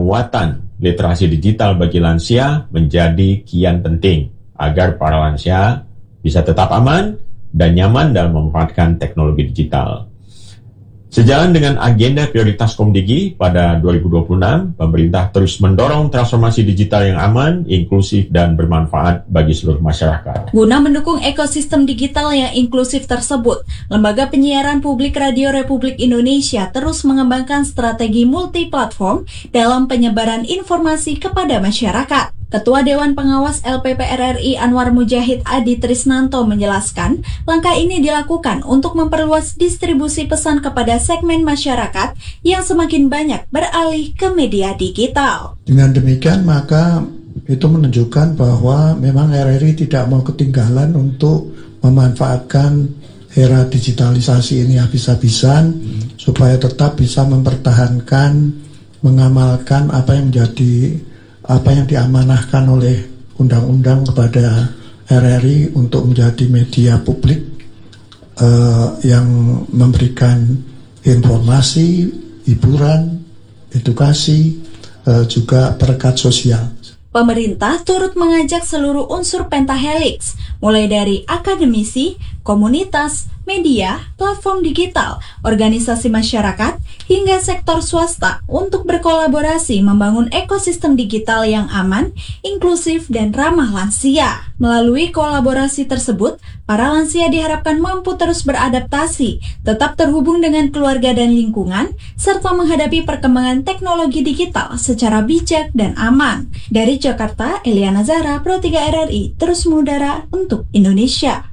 penguatan literasi digital bagi lansia menjadi kian penting agar para lansia bisa tetap aman dan nyaman dalam memanfaatkan teknologi digital. Sejalan dengan agenda prioritas Komdigi pada 2026, pemerintah terus mendorong transformasi digital yang aman, inklusif, dan bermanfaat bagi seluruh masyarakat. Guna mendukung ekosistem digital yang inklusif tersebut, Lembaga Penyiaran Publik Radio Republik Indonesia terus mengembangkan strategi multi-platform dalam penyebaran informasi kepada masyarakat. Ketua Dewan Pengawas LPPR RI Anwar Mujahid Adi Trisnanto menjelaskan, langkah ini dilakukan untuk memperluas distribusi pesan kepada segmen masyarakat yang semakin banyak beralih ke media digital. Dengan demikian, maka itu menunjukkan bahwa memang RRI tidak mau ketinggalan untuk memanfaatkan era digitalisasi ini habis-habisan supaya tetap bisa mempertahankan, mengamalkan apa yang diamanahkan oleh undang-undang kepada RRI untuk menjadi media publik yang memberikan informasi, hiburan, edukasi, juga perekat sosial. Pemerintah turut mengajak seluruh unsur pentahelix, mulai dari akademisi, komunitas, media, platform digital, organisasi masyarakat, hingga sektor swasta untuk berkolaborasi membangun ekosistem digital yang aman, inklusif, dan ramah lansia. Melalui kolaborasi tersebut, para lansia diharapkan mampu terus beradaptasi, tetap terhubung dengan keluarga dan lingkungan, serta menghadapi perkembangan teknologi digital secara bijak dan aman. Dari Jakarta, Eliana Zahra, Pro 3 RRI, terus mengudara untuk Indonesia.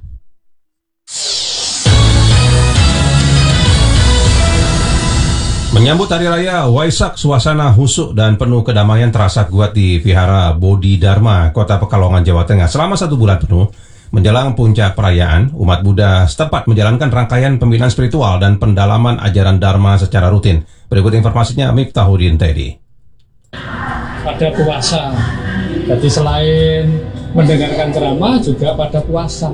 Menyambut Hari Raya Waisak, suasana husuk dan penuh kedamaian terasa kuat di Vihara Bodhidharma, Kota Pekalongan, Jawa Tengah. Selama 1 bulan penuh, menjelang puncak perayaan, umat Buddha setempat menjalankan rangkaian pembinaan spiritual dan pendalaman ajaran Dharma secara rutin. Berikut informasinya, Miftahuddin Teddy. Pada puasa, jadi selain mendengarkan ceramah juga pada puasa.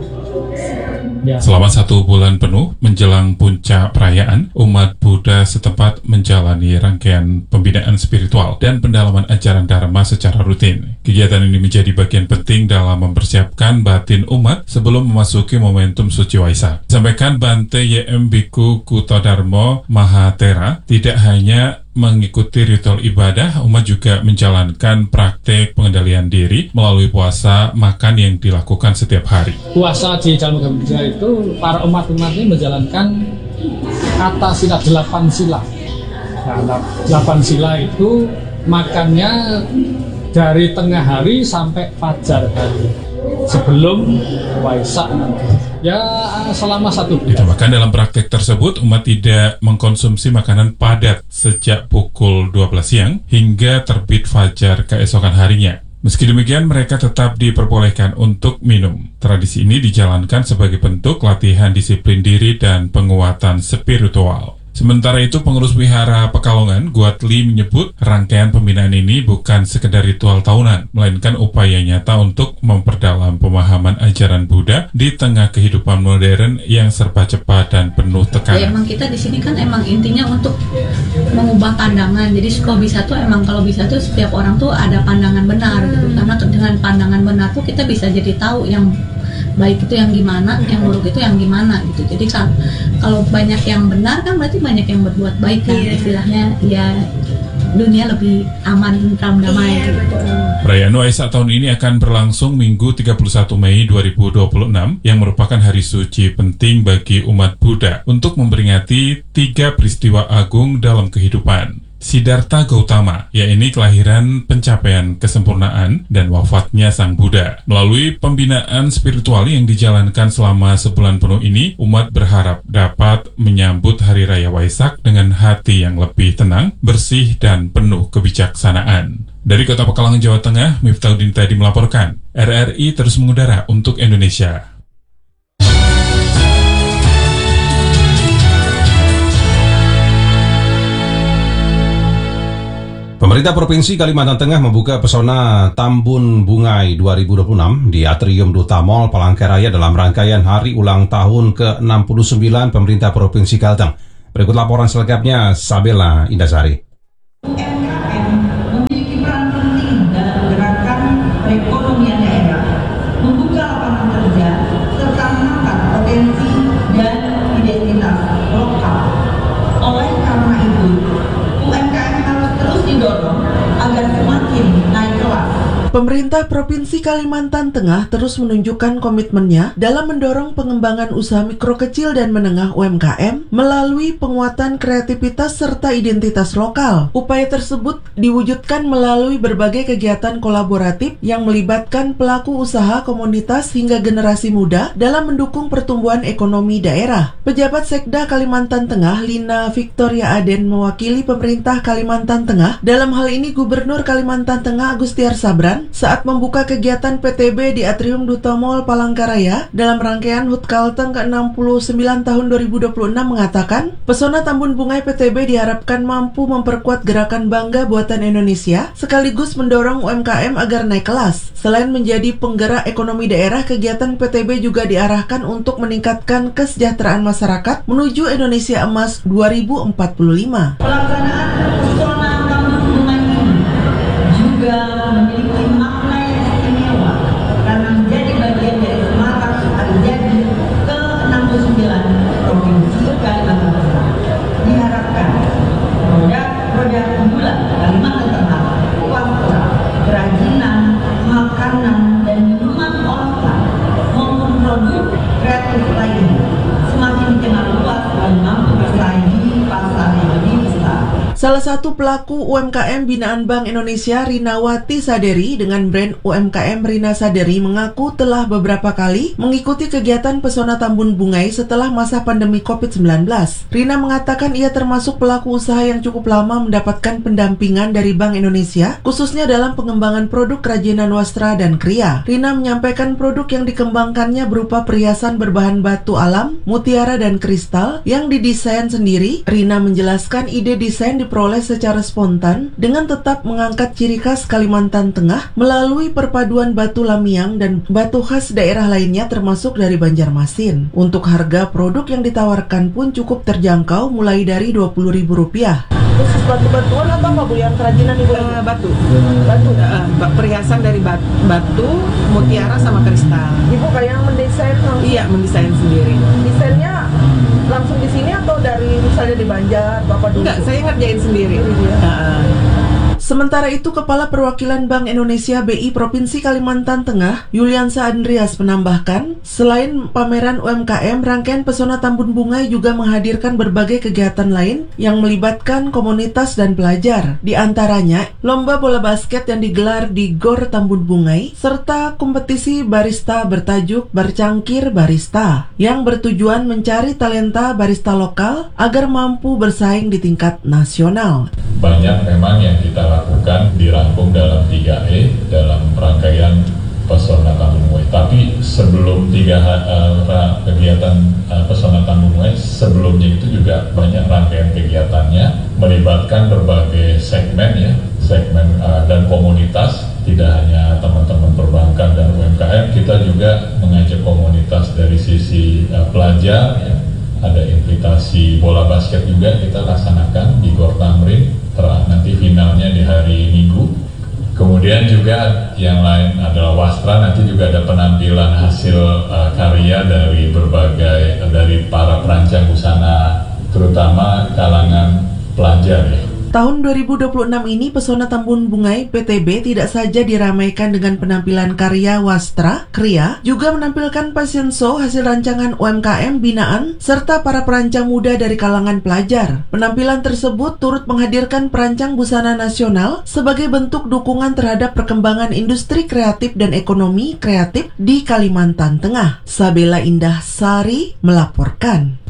Ya. Selama 1 bulan penuh menjelang puncak perayaan, umat Buddha setempat menjalani rangkaian pembinaan spiritual dan pendalaman ajaran Dharma secara rutin. Kegiatan ini menjadi bagian penting dalam mempersiapkan batin umat sebelum memasuki momentum suci Waisak. Sampaikan Bante Y.M. Bhikkhu Kutodarmo Mahatera, tidak hanya mengikuti ritual ibadah, umat juga menjalankan praktek pengendalian diri melalui puasa makan yang dilakukan setiap hari. Puasa di dalam agama Buddha itu para umat-umat ini menjalankan kata sila 8 sila. Nah, 8 sila itu makannya dari tengah hari sampai fajar hari sebelum Waisak nanti. Ya, selama 1 bulan. Ditambahkan dalam praktek tersebut, umat tidak mengkonsumsi makanan padat sejak pukul 12 siang hingga terbit fajar keesokan harinya. Meski demikian, mereka tetap diperbolehkan untuk minum. Tradisi ini dijalankan sebagai bentuk latihan disiplin diri dan penguatan spiritual. Sementara itu, pengurus Wihara Pekalongan, Guatli, menyebut rangkaian pembinaan ini bukan sekedar ritual tahunan, melainkan upaya nyata untuk memperdalam pemahaman ajaran Buddha di tengah kehidupan modern yang serba cepat dan penuh tekanan. Ya, emang kita di sini kan emang intinya untuk mengubah pandangan. Jadi kalau bisa tuh setiap orang tuh ada pandangan benar gitu. Karena dengan pandangan benar tuh kita bisa jadi tahu yang baik itu yang gimana, yang buruk itu yang gimana gitu. Jadi kan kalau banyak yang benar kan berarti banyak yang berbuat baik kan, istilahnya ya dunia lebih aman, damai gitu. Perayaan Waisak tahun ini akan berlangsung Minggu 31 Mei 2026 yang merupakan hari suci penting bagi umat Buddha untuk memperingati 3 peristiwa agung dalam kehidupan. Siddhartha Gautama, yaitu kelahiran, pencapaian kesempurnaan, dan wafatnya Sang Buddha. Melalui pembinaan spiritual yang dijalankan selama sebulan penuh ini, umat berharap dapat menyambut Hari Raya Waisak dengan hati yang lebih tenang, bersih, dan penuh kebijaksanaan. Dari Kota Pekalongan, Jawa Tengah, Miftahuddin Tadi melaporkan. RRI terus mengudara untuk Indonesia. Pemerintah Provinsi Kalimantan Tengah membuka pesona Tambun Bungai 2026 di Atrium Duta Mall Palangkaraya dalam rangkaian hari ulang tahun ke-69 Pemerintah Provinsi Kalteng. Berikut laporan selengkapnya Sabella Indasari. Pemerintah Provinsi Kalimantan Tengah terus menunjukkan komitmennya dalam mendorong pengembangan usaha mikro kecil dan menengah UMKM melalui penguatan kreativitas serta identitas lokal. Upaya tersebut diwujudkan melalui berbagai kegiatan kolaboratif yang melibatkan pelaku usaha, komunitas hingga generasi muda dalam mendukung pertumbuhan ekonomi daerah. Pejabat Sekda Kalimantan Tengah, Lina Victoria Aden, mewakili pemerintah Kalimantan Tengah, dalam hal ini Gubernur Kalimantan Tengah Agustiar Sabran, saat membuka kegiatan PTB di Atrium Duta Mall Palangkaraya dalam rangkaian HUT Kalteng ke-69 tahun 2026 mengatakan, pesona Tambun Bungai PTB diharapkan mampu memperkuat gerakan bangga buatan Indonesia sekaligus mendorong UMKM agar naik kelas. Selain menjadi penggerak ekonomi daerah, kegiatan PTB juga diarahkan untuk meningkatkan kesejahteraan masyarakat menuju Indonesia Emas 2045. Pelaksanaan pesona Tambun Bungai ini juga memiliki makna yang istimewa karena menjadi bagian dari semangat hari jadi ke-69 Provinsi Kalimantan Tengah. Diharapkan produk unggulan Kalimantan Tengah, wastra, kerajinan, makanan, dan minuman olahan maupun produk kreatif lainnya semakin dikenal luas dan mampu bersaing di pasar yang lebih besar. Salah satu pelaku UMKM binaan Bank Indonesia, Rinawati Saderi, dengan brand UMKM Rina Saderi, mengaku telah beberapa kali mengikuti kegiatan Pesona Tambun Bungai setelah masa pandemi COVID-19. Rina mengatakan ia termasuk pelaku usaha yang cukup lama mendapatkan pendampingan dari Bank Indonesia, khususnya dalam pengembangan produk kerajinan wastra dan kriya. Rina menyampaikan produk yang dikembangkannya berupa perhiasan berbahan batu alam, mutiara, dan kristal yang didesain sendiri. Rina menjelaskan ide desain diperoleh secara spontan dengan tetap mengangkat ciri khas Kalimantan Tengah melalui perpaduan batu lamiang dan batu khas daerah lainnya termasuk dari Banjarmasin. Untuk harga produk yang ditawarkan pun cukup terjangkau, mulai dari Rp20.000. Khusus batu-batuan atau apa Bu yang kerajinan Ibu? Batu. Perhiasan dari batu, mutiara sama kristal. Ibu kayak yang mendesain langsung? Iya, mendesain sendiri. Desainnya langsung di sini atau dari misalnya di Banjar, Bapak dulu? Enggak, saya ngerjain sendiri. Sementara itu, Kepala Perwakilan Bank Indonesia BI Provinsi Kalimantan Tengah, Yuliansa Andreas, menambahkan, selain pameran UMKM, rangkaian Pesona Tambun Bungai juga menghadirkan berbagai kegiatan lain yang melibatkan komunitas dan pelajar. Di antaranya, lomba bola basket yang digelar di Gor Tambun Bungai, serta kompetisi barista bertajuk Bercangkir Barista, yang bertujuan mencari talenta barista lokal agar mampu bersaing di tingkat nasional. Banyak memang yang kita lakukan dirangkum dalam 3E dalam rangkaian Pesona Tambun Bungai. Tapi sebelum kegiatan Pesona Tambun Bungai, sebelumnya itu juga banyak rangkaian kegiatannya melibatkan berbagai segmen dan komunitas. Tidak hanya teman-teman perbankan dan UMKM, kita juga mengajak komunitas dari sisi pelajar. Ada invitasi bola basket juga kita laksanakan di Gor Tamrin, nanti finalnya di hari Minggu. Kemudian juga yang lain adalah wastra, nanti juga ada penampilan hasil karya dari para perancang busana, terutama kalangan pelajar ya. Tahun 2026 ini Pesona Tambun Bungai PTB tidak saja diramaikan dengan penampilan karya wastra, kriya, juga menampilkan fashion show hasil rancangan UMKM binaan serta para perancang muda dari kalangan pelajar. Penampilan tersebut turut menghadirkan perancang busana nasional sebagai bentuk dukungan terhadap perkembangan industri kreatif dan ekonomi kreatif di Kalimantan Tengah. Sabela Indah Sari melaporkan.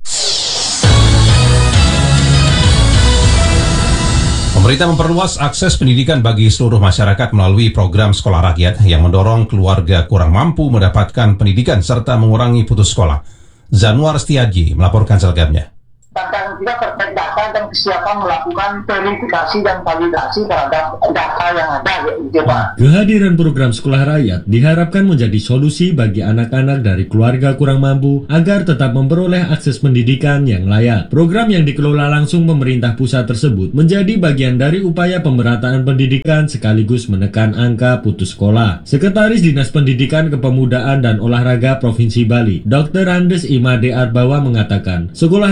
Pemerintah memperluas akses pendidikan bagi seluruh masyarakat melalui program Sekolah Rakyat yang mendorong keluarga kurang mampu mendapatkan pendidikan serta mengurangi putus sekolah. Zanuar Setiaji melaporkan selengkapnya. Tantangan kita terkait data dan kesiapan melakukan verifikasi dan validasi terhadap data yang ada, gitu Pak. Kehadiran program Sekolah Rakyat diharapkan menjadi solusi bagi anak-anak dari keluarga kurang mampu agar tetap memperoleh akses pendidikan yang layak. Program yang dikelola langsung pemerintah pusat tersebut menjadi bagian dari upaya pemerataan pendidikan sekaligus menekan angka putus sekolah. Sekretaris Dinas Pendidikan, Kepemudaan dan Olahraga Provinsi Bali, Dr. Andes Imade Arbawa mengatakan, Sekolah Rakyat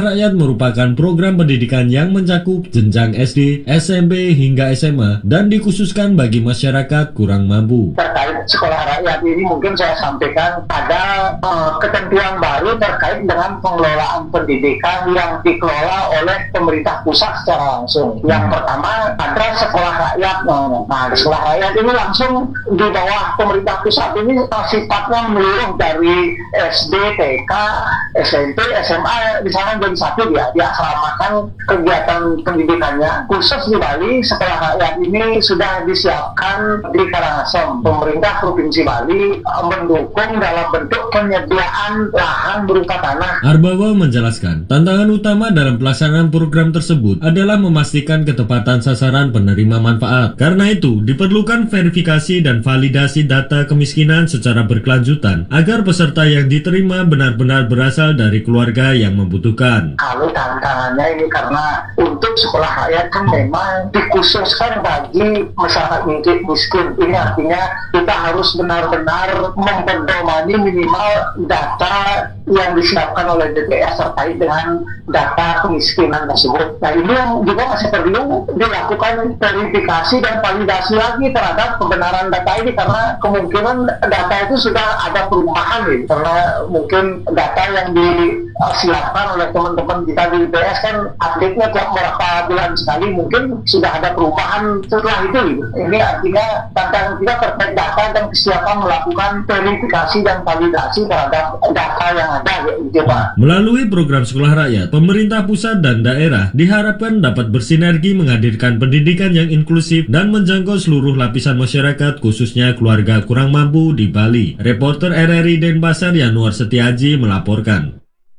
merupakan program pendidikan yang mencakup jenjang SD, SMP hingga SMA dan dikhususkan bagi masyarakat kurang mampu. Terkait sekolah rakyat ini mungkin saya sampaikan ada ketentuan baru terkait dengan pengelolaan pendidikan yang dikelola oleh pemerintah pusat secara langsung. Yang pertama ada sekolah rakyat. Nah, sekolah rakyat ini langsung di bawah pemerintah pusat ini sifatnya menyeluruh dari SD, TK, SMP, SMA di sana jadi satu dia diasramakan kegiatan pendidikannya. Khusus di Bali sekolah rakyat ini sudah disiapkan di Karangasem. Pemerintah Provinsi Bali mendukung dalam bentuk penyediaan lahan berupa tanah. Arbawa menjelaskan, tantangan utama dalam pelaksanaan program tersebut adalah memastikan ketepatan sasaran penerima manfaat. Karena itu, diperlukan verifikasi dan validasi data kemiskinan secara berkelanjutan agar peserta yang diterima benar-benar berasal dari keluarga yang membutuhkan. Kalau tantangannya ini karena untuk sekolah rakyat kan memang dikhususkan bagi masyarakat miskin. Ini artinya kita harus benar-benar memperdomani minimal data yang disiapkan oleh DPR terkait dengan data kemiskinan tersebut. Nah, ini yang juga masih perlu dilakukan verifikasi dan validasi lagi terhadap kebenaran data ini, karena kemungkinan data itu sudah ada perubahan nih. Karena mungkin data yang disiapkan oleh teman-teman kita di BPS kan update-nya tiap beberapa bulan sekali, mungkin sudah ada perubahan setelah itu. Ini artinya tantangan kita terkait data dan kesiapan melakukan verifikasi dan validasi terhadap data yang ada, gitu Pak. Melalui program sekolah rakyat, pemerintah pusat dan daerah diharapkan dapat bersinergi menghadirkan pendidikan yang inklusif dan menjangkau seluruh lapisan masyarakat, khususnya keluarga kurang mampu di Bali. Reporter RRI Denpasar Yanuar Setiaji melaporkan.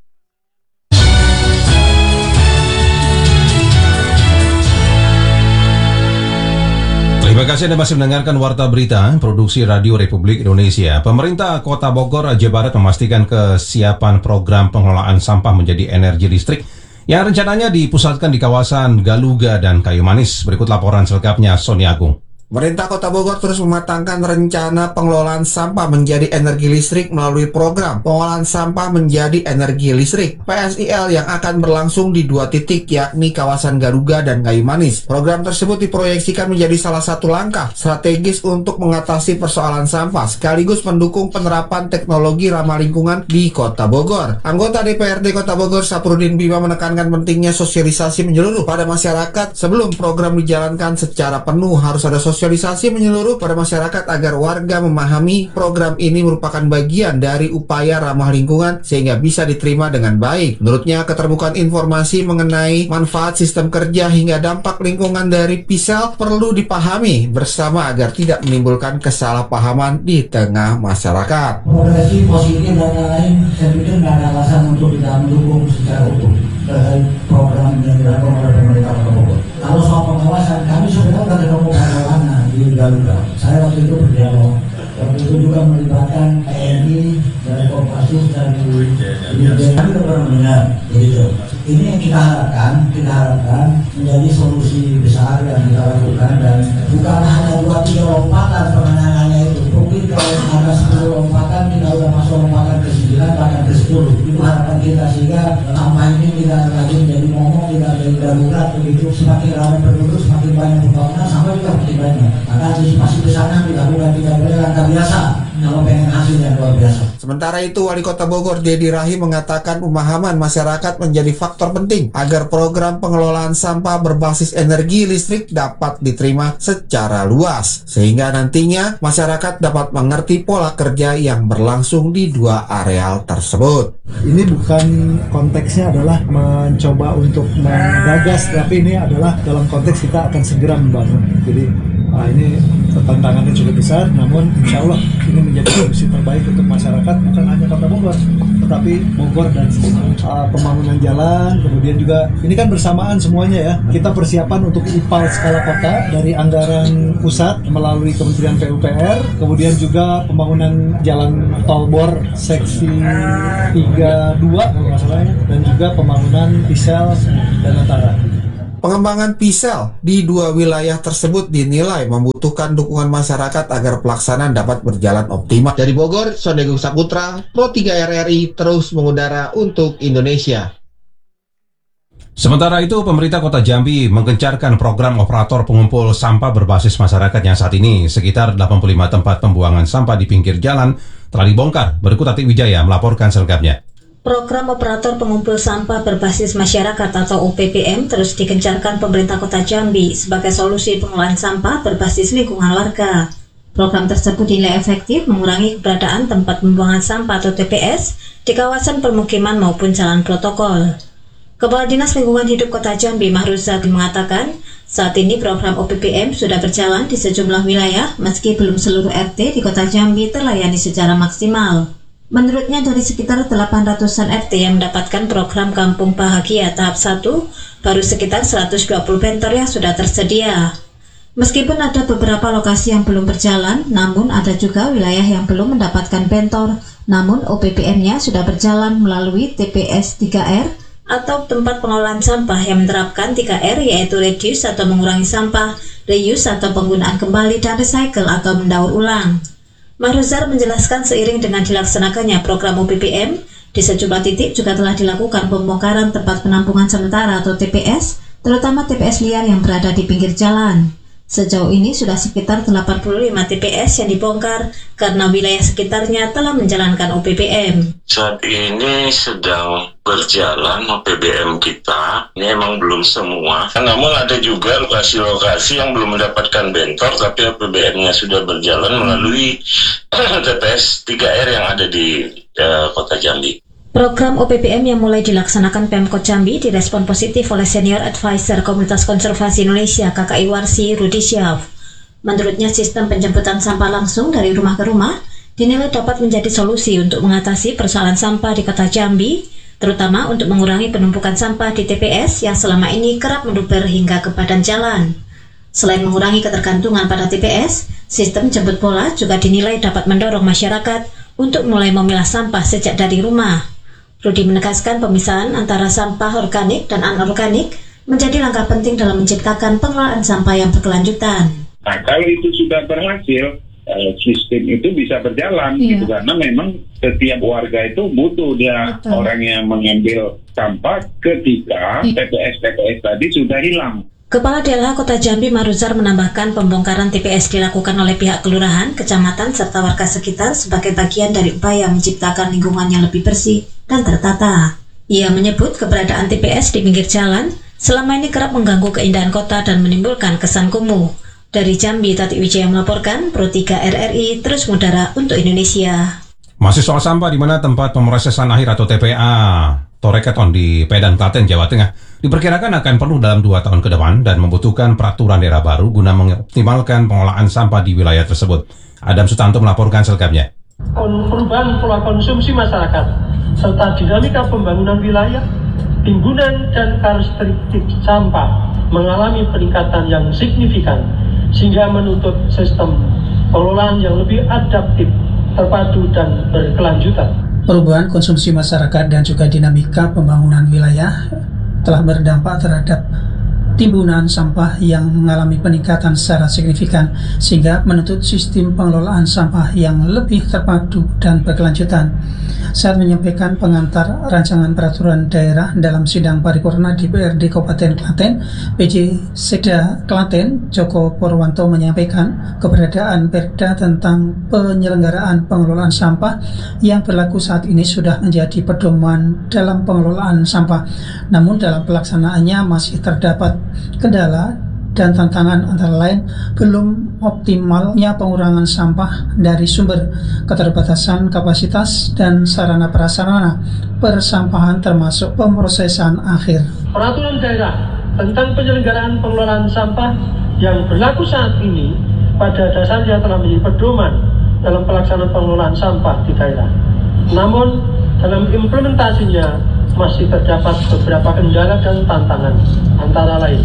Terima kasih Anda masih mendengarkan Warta Berita, produksi Radio Republik Indonesia. Pemerintah Kota Bogor, Jawa Barat memastikan kesiapan program pengelolaan sampah menjadi energi listrik yang rencananya dipusatkan di kawasan Galuga dan Kayu Manis. Berikut laporan selengkapnya Sony Agung. Pemerintah Kota Bogor terus mematangkan rencana pengelolaan sampah menjadi energi listrik melalui program pengolahan sampah menjadi energi listrik PSIL yang akan berlangsung di 2 titik, yakni kawasan Garuga dan Kayu Manis. Program tersebut diproyeksikan menjadi salah satu langkah strategis untuk mengatasi persoalan sampah sekaligus mendukung penerapan teknologi ramah lingkungan di Kota Bogor. Anggota DPRD Kota Bogor Saprudin Bima menekankan pentingnya sosialisasi menyeluruh pada masyarakat sebelum program dijalankan secara penuh. Harus ada sosialisasi menyeluruh pada masyarakat agar warga memahami program ini merupakan bagian dari upaya ramah lingkungan sehingga bisa diterima dengan baik. Menurutnya, keterbukaan informasi mengenai manfaat sistem kerja hingga dampak lingkungan dari PISEL perlu dipahami bersama agar tidak menimbulkan kesalahpahaman di tengah masyarakat. Progresi positif dan lain, saya pikir tidak ada alasan untuk tidak mendukung secara utuh program yang dilakukan oleh pemerintah Kota Bogor. Kalau soal pengawasan, kami sudah ketemu pengelolaan di Garuga. Saya waktu itu berdialog. Waktu itu juga melibatkan TNI dari Kopassus dan kami pernah mendengar begitu. Ini yang kita harapkan menjadi solusi besar yang kita lakukan, dan bukan hanya 2-3 lompatan penanganannya itu. Mungkin kalau ada 10 lompatan kita sudah masuk lompatan ke-9 bahkan ke-10. Itu harapan kita sehingga sampah ini tidak lagi menjadi momok, tidak menjadi darurat begitu. Semakin ramai penduduk, semakin banyak pembangunan, sampah juga makin banyak. Maka antisipasi ke sana tidak boleh langkah biasa kalau pengen hasil yang luar biasa. Sementara itu, Wali Kota Bogor Dedi Rahim mengatakan pemahaman masyarakat menjadi faktor penting agar program pengelolaan sampah berbasis energi listrik dapat diterima secara luas, sehingga nantinya masyarakat dapat mengerti pola kerja yang berlangsung di 2 areal tersebut. Ini bukan konteksnya adalah mencoba untuk menggagas, tapi ini adalah dalam konteks kita akan segera membangun. Jadi ini tantangannya cukup besar, namun insya Allah ini menjadi solusi terbaik untuk masyarakat, bukan hanya Kota Bogor, tetapi Bogor dan pembangunan jalan, kemudian juga ini kan bersamaan semuanya ya. Kita persiapan untuk IPAL skala kota dari anggaran pusat melalui Kementerian PUPR, kemudian juga pembangunan jalan tol Bor seksi 32 kalau nggak salah ya, dan juga pembangunan PISEL dan Antara. Pengembangan PISEL di 2 wilayah tersebut dinilai membutuhkan dukungan masyarakat agar pelaksanaan dapat berjalan optimal. Dari Bogor, Sony Agung Saputra, Pro 3 RRI terus mengudara untuk Indonesia. Sementara itu, pemerintah Kota Jambi menggencarkan program operator pengumpul sampah berbasis masyarakat yang saat ini sekitar 85 tempat pembuangan sampah di pinggir jalan telah dibongkar. Berikut Ati Wijaya melaporkan selengkapnya. Program operator pengumpul sampah berbasis masyarakat atau OPPM terus digencarkan pemerintah Kota Jambi sebagai solusi pengelolaan sampah berbasis lingkungan warga. Program tersebut dinilai efektif mengurangi keberadaan tempat pembuangan sampah atau TPS di kawasan permukiman maupun jalan protokol. Kepala Dinas Lingkungan Hidup Kota Jambi, Mahruzar, mengatakan saat ini program OPPM sudah berjalan di sejumlah wilayah meski belum seluruh RT di Kota Jambi terlayani secara maksimal. Menurutnya dari sekitar 800-an RT yang mendapatkan program Kampung Bahagia tahap 1, baru sekitar 120 bentor yang sudah tersedia. Meskipun ada beberapa lokasi yang belum berjalan, namun ada juga wilayah yang belum mendapatkan bentor, namun OPPM-nya sudah berjalan melalui TPS 3R atau tempat pengelolaan sampah yang menerapkan 3R, yaitu reduce atau mengurangi sampah, reuse atau penggunaan kembali, dan recycle atau mendaur ulang. Mahruzar menjelaskan seiring dengan dilaksanakannya program OPPM, di sejumlah titik juga telah dilakukan pembongkaran tempat penampungan sementara atau TPS, terutama TPS liar yang berada di pinggir jalan. Sejauh ini sudah sekitar 85 TPS yang dibongkar karena wilayah sekitarnya telah menjalankan OPPM. Saat ini sedang berjalan OPPM kita, ini emang belum semua. Namun ada juga lokasi-lokasi yang belum mendapatkan bentor, tapi OPPM-nya sudah berjalan melalui TPS 3R yang ada di Kota Jambi. Program OPPM yang mulai dilaksanakan Pemkot Jambi direspon positif oleh Senior Advisor Komunitas Konservasi Indonesia KKI Warsi, Rudi Syaf. Menurutnya sistem penjemputan sampah langsung dari rumah ke rumah dinilai dapat menjadi solusi untuk mengatasi persoalan sampah di Kota Jambi, terutama untuk mengurangi penumpukan sampah di TPS yang selama ini kerap meluber hingga ke badan jalan. Selain mengurangi ketergantungan pada TPS, sistem jemput bola juga dinilai dapat mendorong masyarakat untuk mulai memilah sampah sejak dari rumah. Rudi menegaskan pemisahan antara sampah organik dan anorganik menjadi langkah penting dalam menciptakan pengelolaan sampah yang berkelanjutan. Nah, kalau itu sudah berhasil, sistem itu bisa berjalan, gitu, karena memang setiap warga itu butuh dia orang yang mengambil sampah ketika TPS-TPS tadi sudah hilang. Kepala DLH Kota Jambi Mahruzar menambahkan pembongkaran TPS dilakukan oleh pihak kelurahan, kecamatan, serta warga sekitar sebagai bagian dari upaya menciptakan lingkungan yang lebih bersih dan tertata. Ia menyebut keberadaan TPS di pinggir jalan selama ini kerap mengganggu keindahan kota dan menimbulkan kesan kumuh. Dari Jambi, Tati Wijaya melaporkan, Pro 3 RRI terus mengudara untuk Indonesia. Masih soal sampah, di mana tempat pemrosesan akhir atau TPA Toreketon di Pedan, Klaten, Jawa Tengah diperkirakan akan penuh dalam 2 tahun ke depan dan membutuhkan peraturan daerah baru guna mengoptimalkan pengolahan sampah di wilayah tersebut. Adam Sutanto melaporkan selengkapnya. Perubahan pola konsumsi masyarakat serta dinamika pembangunan wilayah, timbunan dan karakteristik sampah mengalami peningkatan yang signifikan sehingga menuntut sistem pengelolaan yang lebih adaptif, terpadu dan berkelanjutan. Perubahan konsumsi masyarakat dan juga dinamika pembangunan wilayah telah berdampak terhadap timbunan sampah yang mengalami peningkatan secara signifikan sehingga menuntut sistem pengelolaan sampah yang lebih terpadu dan berkelanjutan. Saat menyampaikan pengantar rancangan peraturan daerah dalam sidang paripurna DPRD Kabupaten Klaten, PJ Sekda Klaten Joko Purwanto menyampaikan keberadaan Perda tentang penyelenggaraan pengelolaan sampah yang berlaku saat ini sudah menjadi pedoman dalam pengelolaan sampah. Namun dalam pelaksanaannya masih terdapat kendala dan tantangan, antara lain belum optimalnya pengurangan sampah dari sumber, keterbatasan kapasitas dan sarana prasarana persampahan termasuk pemrosesan akhir. Peraturan daerah tentang penyelenggaraan pengelolaan sampah yang berlaku saat ini pada dasarnya telah menjadi pedoman dalam pelaksanaan pengelolaan sampah di daerah. Namun dalam implementasinya masih terdapat beberapa kendala dan tantangan, antara lain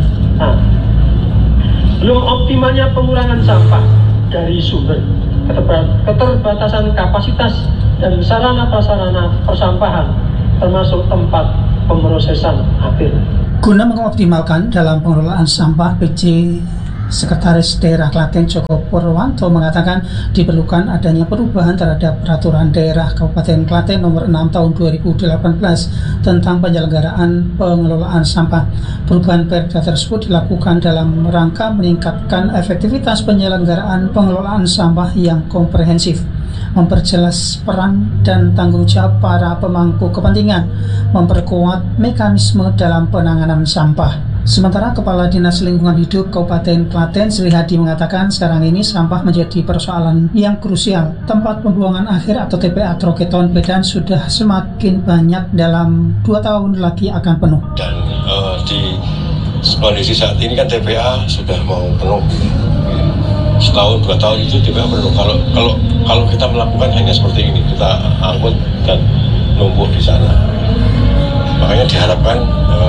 belum optimalnya pengurangan sampah dari sumber, keterbatasan kapasitas dan sarana prasarana persampahan termasuk tempat pemrosesan akhir. Guna mengoptimalkan dalam pengelolaan sampah, PJ Sekretaris Daerah Klaten Joko Purwanto mengatakan diperlukan adanya perubahan terhadap Peraturan Daerah Kabupaten Klaten Nomor 6 Tahun 2018 tentang penyelenggaraan pengelolaan sampah. Perubahan Perda tersebut dilakukan dalam rangka meningkatkan efektivitas penyelenggaraan pengelolaan sampah yang komprehensif, memperjelas peran dan tanggung jawab para pemangku kepentingan, memperkuat mekanisme dalam penanganan sampah. Sementara Kepala Dinas Lingkungan Hidup Kabupaten Klaten Sri Hadi mengatakan sekarang ini sampah menjadi persoalan yang krusial. Tempat pembuangan akhir atau TPA Troketon Medan sudah semakin banyak, dalam 2 tahun lagi akan penuh. Dan di kondisi saat ini kan TPA sudah mau penuh. Setahun 2 tahun itu TPA penuh. Kalau kita melakukan hanya seperti ini, kita angkut dan numpuk di sana. Makanya diharapkan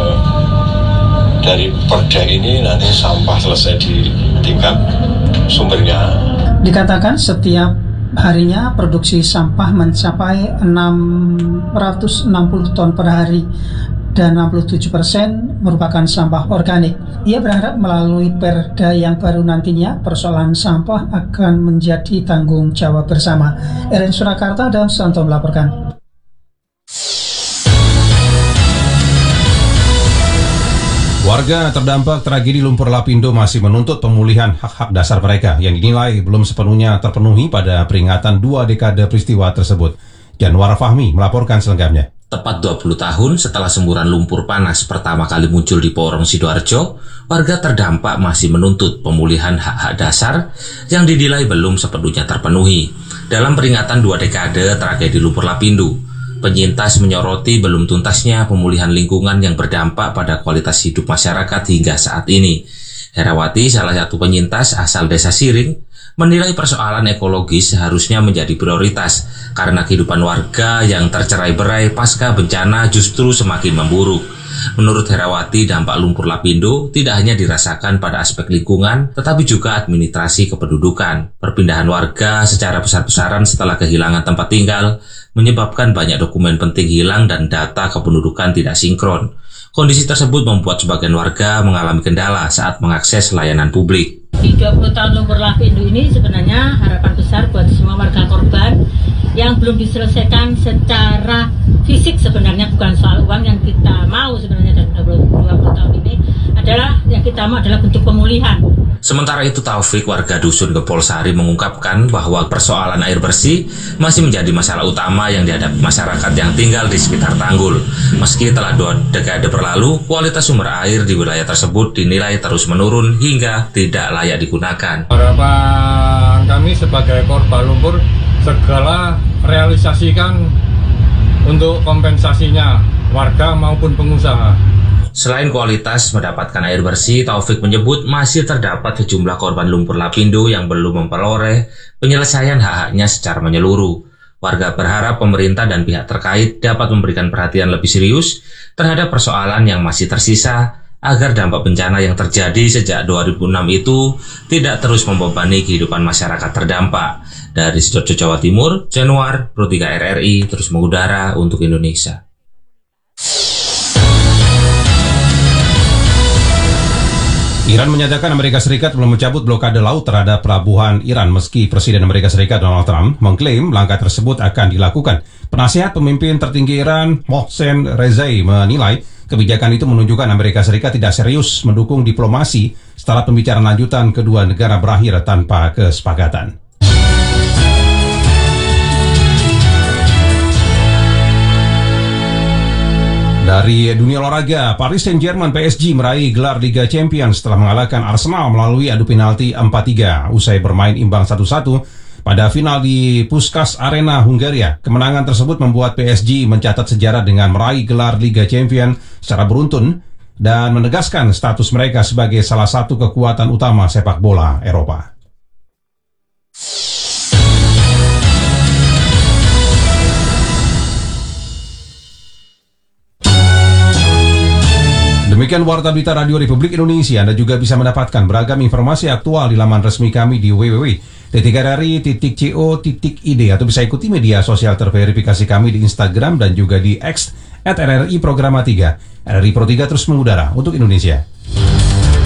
dari perda ini nanti sampah selesai di tingkat sumbernya. Dikatakan setiap harinya produksi sampah mencapai 660 ton per hari dan 67% merupakan sampah organik. Ia berharap melalui perda yang baru nantinya persoalan sampah akan menjadi tanggung jawab bersama. Eren Surakarta dan Santo melaporkan. Warga terdampak tragedi lumpur lapindo masih menuntut pemulihan hak-hak dasar mereka yang dinilai belum sepenuhnya terpenuhi pada peringatan 2 dekade peristiwa tersebut. Janwar Fahmi melaporkan selengkapnya. Tepat 20 tahun setelah semburan lumpur panas pertama kali muncul di Porong Sidoarjo, warga terdampak masih menuntut pemulihan hak-hak dasar yang dinilai belum sepenuhnya terpenuhi. Dalam peringatan 2 dekade tragedi lumpur lapindo, penyintas menyoroti belum tuntasnya pemulihan lingkungan yang berdampak pada kualitas hidup masyarakat hingga saat ini. Herawati, salah satu penyintas asal Desa Siring, menilai persoalan ekologis seharusnya menjadi prioritas karena kehidupan warga yang tercerai-berai pasca bencana justru semakin memburuk. Menurut Herawati, dampak lumpur lapindo tidak hanya dirasakan pada aspek lingkungan, tetapi juga administrasi kependudukan. Perpindahan warga secara besar-besaran setelah kehilangan tempat tinggal menyebabkan banyak dokumen penting hilang dan data kependudukan tidak sinkron. Kondisi tersebut membuat sebagian warga mengalami kendala saat mengakses layanan publik. Di 20 tahun lumpur lapindo ini sebenarnya harapan besar buat semua warga korban yang belum diselesaikan secara fisik, sebenarnya bukan soal uang yang kita mau sebenarnya dari 20 tahun ini, adalah yang kita mau adalah bentuk pemulihan. Sementara itu Taufik, warga Dusun Gepolsari, mengungkapkan bahwa persoalan air bersih masih menjadi masalah utama yang dihadapi masyarakat yang tinggal di sekitar tanggul. Meski telah 2 dekade berlalu, kualitas sumber air di wilayah tersebut dinilai terus menurun hingga tidak layak digunakan. Harapan kami sebagai korban lumpur segala realisasikan untuk kompensasinya warga maupun pengusaha. Selain kualitas mendapatkan air bersih, Taufik menyebut masih terdapat sejumlah korban lumpur lapindo yang belum memperoleh penyelesaian hak-haknya secara menyeluruh. Warga berharap pemerintah dan pihak terkait dapat memberikan perhatian lebih serius terhadap persoalan yang masih tersisa agar dampak bencana yang terjadi sejak 2006 itu tidak terus membebani kehidupan masyarakat terdampak. Dari Sidoarjo, Jawa Timur, Januar, Pro 3 RRI terus mengudara untuk Indonesia. Iran menyatakan Amerika Serikat belum mencabut blokade laut terhadap pelabuhan Iran meski Presiden Amerika Serikat Donald Trump mengklaim langkah tersebut akan dilakukan. Penasihat pemimpin tertinggi Iran, Mohsen Rezai, menilai kebijakan itu menunjukkan Amerika Serikat tidak serius mendukung diplomasi setelah pembicaraan lanjutan kedua negara berakhir tanpa kesepakatan. Dari dunia olahraga, Paris Saint-Germain PSG meraih gelar Liga Champions setelah mengalahkan Arsenal melalui adu penalti 4-3 usai bermain imbang 1-1 pada final di Puskás Arena, Hungaria. Kemenangan tersebut membuat PSG mencatat sejarah dengan meraih gelar Liga Champions secara beruntun dan menegaskan status mereka sebagai salah satu kekuatan utama sepak bola Eropa. Demikian Warta Berita Radio Republik Indonesia. Anda juga bisa mendapatkan beragam informasi aktual di laman resmi kami di www.rri.co.id atau bisa ikuti media sosial terverifikasi kami di Instagram dan juga di X @RRI Programa 3. RRI Pro 3 terus mengudara untuk Indonesia.